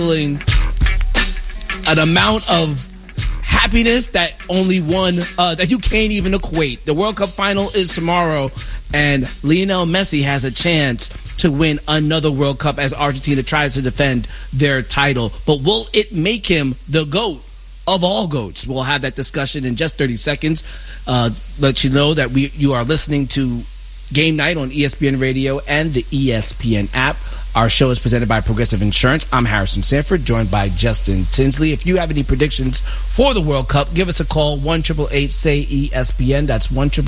feeling an amount of happiness that that you can't even equate. The World Cup final is tomorrow, and Lionel Messi has a chance to win another World Cup as Argentina tries to defend their title. But will it make him the GOAT of all GOATs? We'll have that discussion in just 30 seconds. Let you know that you are listening to Game Night on ESPN Radio and the ESPN app. Our show is presented by Progressive Insurance. I'm Harrison Sanford, joined by Justin Tinsley. If you have any predictions for the World Cup, give us a call, 1-888-SAY-ESPN. That's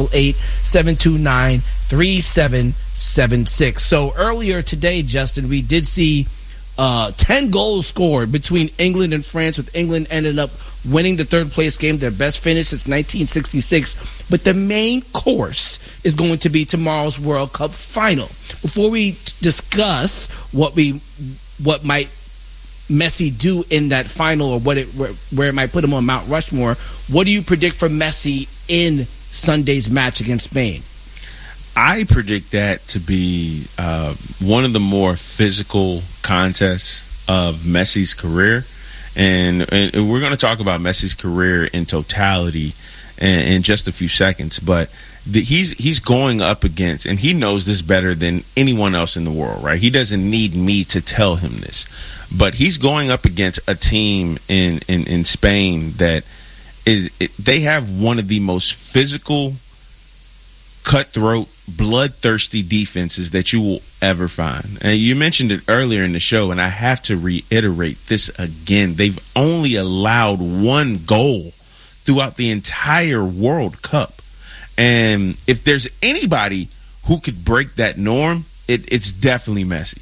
1-888-729-3776. So earlier today, Justin, we did see 10 goals scored between England and France, with England ended up winning the third-place game, their best finish since 1966. But the main course is going to be tomorrow's World Cup final. Before we discuss what might Messi do in that final, or where it might put him on Mount Rushmore, what do you predict for Messi in Sunday's match against Spain? I predict that to be one of the more physical contests of Messi's career. And we're going to talk about Messi's career in totality in just a few seconds. But he's going up against, and he knows this better than anyone else in the world, right? He doesn't need me to tell him this. But he's going up against a team in Spain that they have one of the most physical, cutthroat, bloodthirsty defenses that you will ever find. And you mentioned it earlier in the show, and I have to reiterate this again. They've only allowed one goal throughout the entire World Cup. And if there's anybody who could break that norm, it's definitely Messi.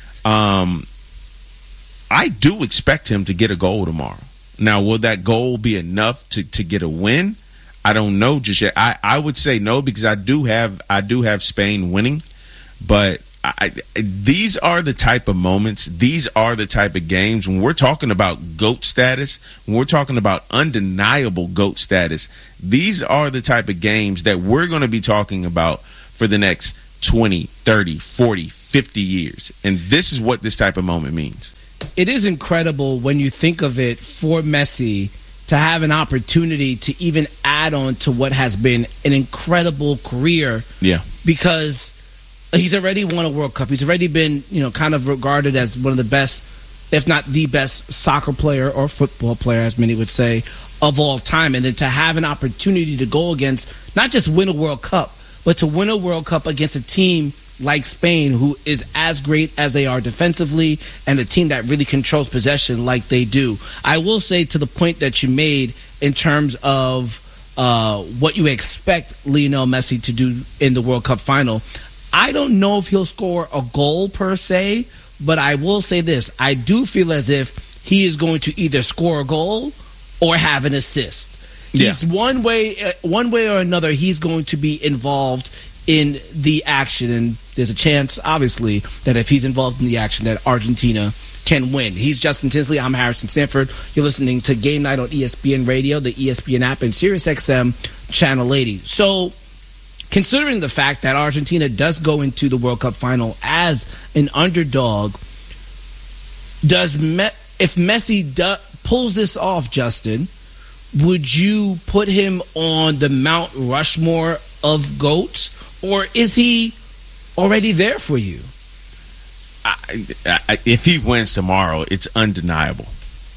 I do expect him to get a goal tomorrow. Now, will that goal be enough to get a win? I don't know just yet. I would say no, because I do have Spain winning, but these are the type of moments, these are the type of games when we're talking about GOAT status, when we're talking about undeniable GOAT status. These are the type of games that we're going to be talking about for the next 20, 30, 40, 50 years. And this is what this type of moment means. It is incredible when you think of it for Messi to have an opportunity to even add on to what has been an incredible career. Yeah. Because he's already won a World Cup. He's already been, kind of regarded as one of the best, if not the best, soccer player or football player, as many would say, of all time. And then to have an opportunity to go against, not just win a World Cup, but to win a World Cup against a team like Spain, who is as great as they are defensively, and a team that really controls possession like they do. I will say, to the point that you made in terms of what you expect Lionel Messi to do in the World Cup final, I don't know if he'll score a goal per se, but I will say this. I do feel as if he is going to either score a goal or have an assist. He's one way or another, he's going to be involved in the action, and there's a chance, obviously, that if he's involved in the action, that Argentina can win. He's Justin Tinsley. I'm Harrison Sanford. You're listening to Game Night on ESPN Radio, the ESPN app, and SiriusXM Channel 80. So, considering the fact that Argentina does go into the World Cup final as an underdog, if Messi pulls this off, Justin, would you put him on the Mount Rushmore of GOATs? Or is he already there for you? If he wins tomorrow, it's undeniable.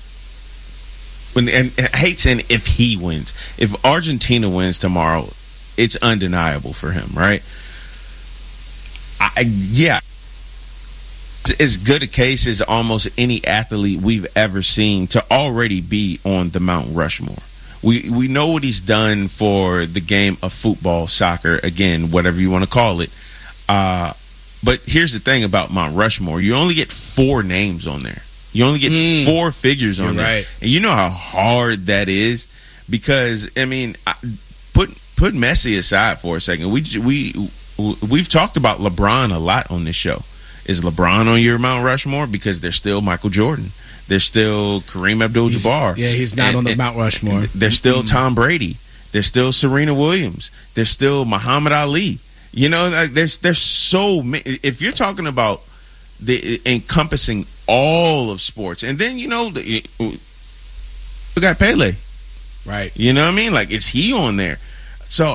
And I hate saying if he wins. If Argentina wins tomorrow, it's undeniable for him, right? As good a case as almost any athlete we've ever seen to already be on the Mount Rushmore. We know what he's done for the game of football, soccer, again, whatever you want to call it. But here's the thing about Mount Rushmore. You only get 4 names on there. You only get 4 figures on there. Right. And you know how hard that is? Because, I mean, put Messi aside for a second. We've talked about LeBron a lot on this show. Is LeBron on your Mount Rushmore? Because there's still Michael Jordan. There's still Kareem Abdul-Jabbar. He's not on the Mount Rushmore. There's still Tom Brady. There's still Serena Williams. There's still Muhammad Ali. There's so many. If you're talking about the encompassing all of sports. And then, we got Pele. Right. You know what I mean? Like, is he on there? So,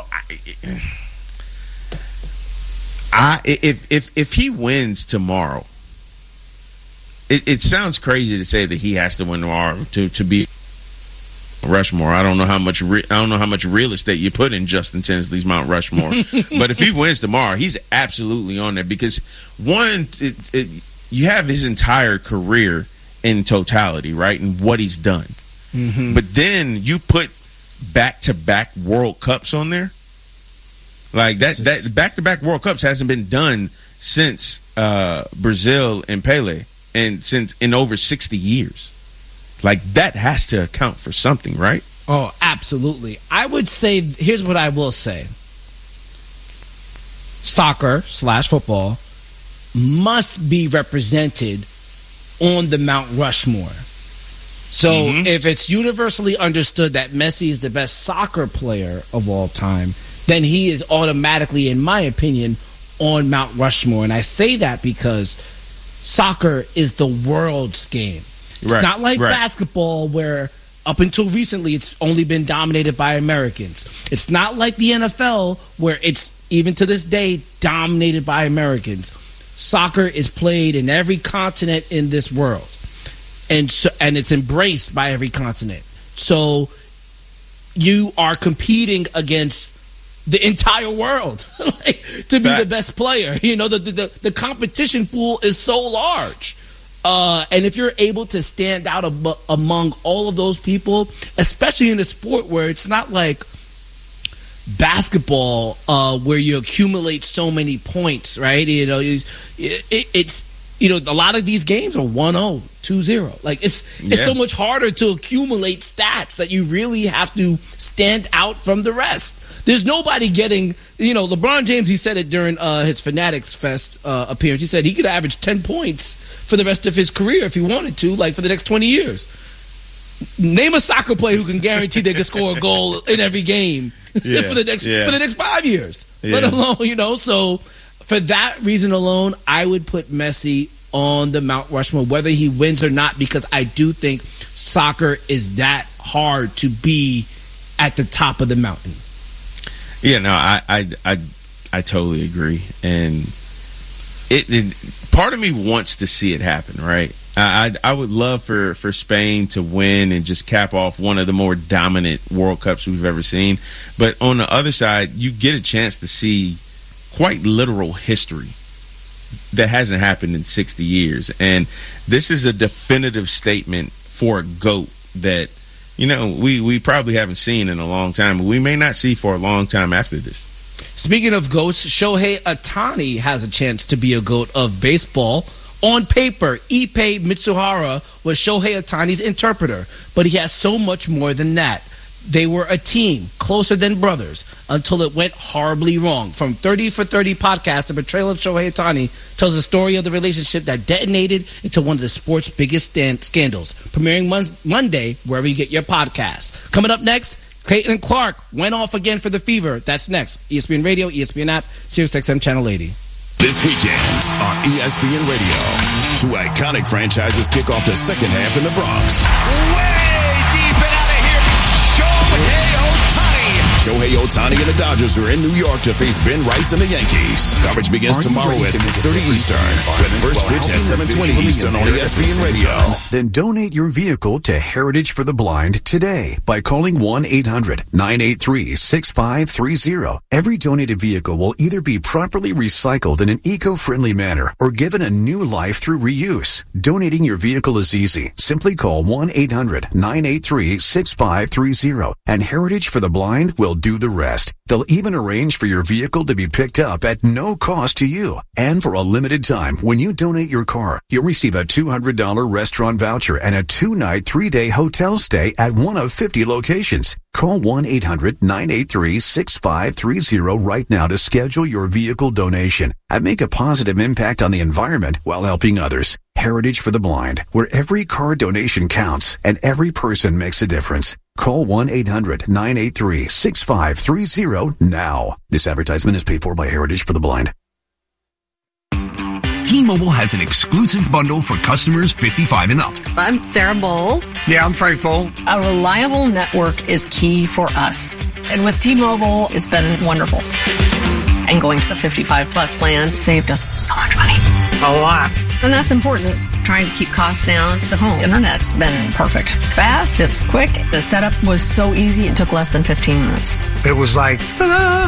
if he wins tomorrow, it sounds crazy to say that he has to win tomorrow to be Rushmore. I don't know how much real estate you put in Justin Tinsley's Mount Rushmore. But if he wins tomorrow, he's absolutely on there because one, you have his entire career in totality, right, and what he's done. Mm-hmm. But then you put back-to-back World Cups on there. Like that back-to-back World Cups hasn't been done since Brazil and Pele, and since in over 60 years. Like, that has to account for something, right? Oh, absolutely. I would say, here's what I will say. Soccer/football must be represented on the Mount Rushmore. So if it's universally understood that Messi is the best soccer player of all time, then he is automatically, in my opinion, on Mount Rushmore. And I say that because soccer is the world's game. It's not like basketball where up until recently it's only been dominated by Americans. It's not like the NFL where it's, even to this day, dominated by Americans. Soccer is played in every continent in this world. And it's embraced by every continent. So you are competing against the entire world to be the best player. The competition pool is so large. And if you're able to stand out among all of those people, especially in a sport where it's not like basketball, where you accumulate so many points, right? It's a lot of these games are 1-0, 2-0. Like it's so much harder to accumulate stats that you really have to stand out from the rest. There's nobody getting, LeBron James, he said it during his Fanatics Fest appearance. He said he could average 10 points for the rest of his career if he wanted to, like for the next 20 years. Name a soccer player who can guarantee they can score a goal in every game for the next 5 years. Yeah. Let alone, so for that reason alone, I would put Messi on the Mount Rushmore, whether he wins or not, because I do think soccer is that hard to be at the top of the mountain. Yeah, no, I totally agree, and it part of me wants to see it happen, right? I would love for Spain to win and just cap off one of the more dominant World Cups we've ever seen. But on the other side, you get a chance to see quite literal history that hasn't happened in 60 years. And this is a definitive statement for a GOAT that, we probably haven't seen in a long time, but we may not see for a long time after this. Speaking of GOATs, Shohei Ohtani has a chance to be a GOAT of baseball. On paper, Ippei Mitsuhara was Shohei Ohtani's interpreter, but he has so much more than that. They were a team, closer than brothers, until it went horribly wrong. From 30 for 30 podcast, the betrayal of Shohei Ohtani tells the story of the relationship that detonated into one of the sport's biggest scandals. Premiering Monday, wherever you get your podcasts. Coming up next, Caitlin Clark went off again for the fever. That's next. ESPN Radio, ESPN app, SiriusXM Channel 80. This weekend on ESPN Radio, two iconic franchises kick off the second half in the Bronx. Way deep and out of here, Shohei Ohtani. Shohei Ohtani and the Dodgers are in New York to face Ben Rice and the Yankees. Coverage begins tomorrow at 6:30 Eastern, with first pitch at 7:20 Eastern on ESPN Radio. Then donate your vehicle to Heritage for the Blind today by calling 1-800-983-6530. Every donated vehicle will either be properly recycled in an eco-friendly manner or given a new life through reuse. Donating your vehicle is easy. Simply call 1-800-983-6530, and Heritage for the Blind will do the rest. They'll even arrange for your vehicle to be picked up at no cost to you. And for a limited time, when you donate your car, you'll receive a $200 restaurant voucher and a 2-night, 3-day hotel stay at one of 50 locations. Call 1-800-983-6530 right now to schedule your vehicle donation and make a positive impact on the environment while helping others. Heritage for the Blind, where every car donation counts and every person makes a difference. Call 1-800-983-6530 now. This advertisement is paid for by Heritage for the Blind. T-Mobile has an exclusive bundle for customers 55 and up. I'm Sarah Bowl. Yeah, I'm Frank Bowl. A reliable network is key for us. And with T-Mobile, it's been wonderful. And going to the 55 plus plan saved us so much money. A lot. And that's important. Trying to keep costs down. The home internet's been perfect. It's fast, it's quick. The setup was so easy, it took less than 15 minutes. It was like, ta-da!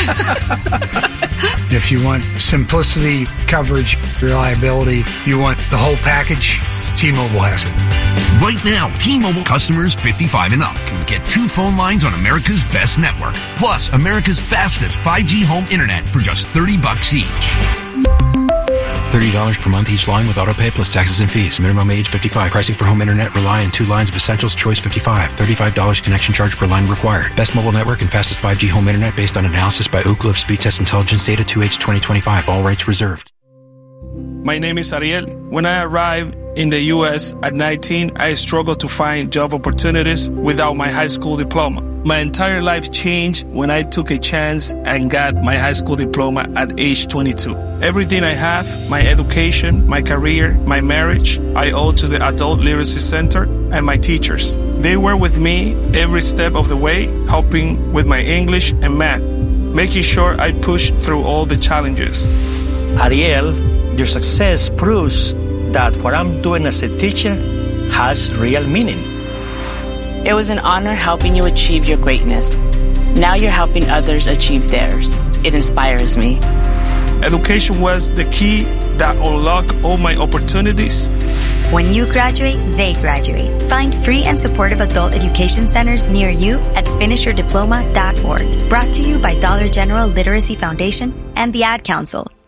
If you want simplicity, coverage, reliability, you want the whole package, T-Mobile has it. Right now, T-Mobile customers 55 and up can get 2 phone lines on America's best network, plus America's fastest 5G home internet for just $30 each. $30 per month each line with autopay plus taxes and fees. Minimum age 55. Pricing for home internet rely on 2 lines of essentials. Choice 55. $35 connection charge per line required. Best mobile network and fastest 5G home internet based on analysis by Ookla of Speed Test Intelligence Data 2H 2025. All rights reserved. My name is Ariel. When I arrived in the U.S. at 19, I struggled to find job opportunities without my high school diploma. My entire life changed when I took a chance and got my high school diploma at age 22. Everything I have, my education, my career, my marriage, I owe to the Adult Literacy Center and my teachers. They were with me every step of the way, helping with my English and math, making sure I pushed through all the challenges. Ariel, your success proves that what I'm doing as a teacher has real meaning. It was an honor helping you achieve your greatness. Now you're helping others achieve theirs. It inspires me. Education was the key that unlocked all my opportunities. When you graduate, they graduate. Find free and supportive adult education centers near you at finishyourdiploma.org. Brought to you by Dollar General Literacy Foundation and the Ad Council.